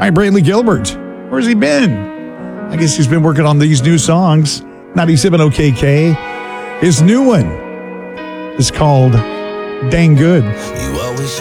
Hi, Brantley Gilbert. Where's he been? I guess he's been working on these new songs. 97 OKK. His new one is called Dang Good. You always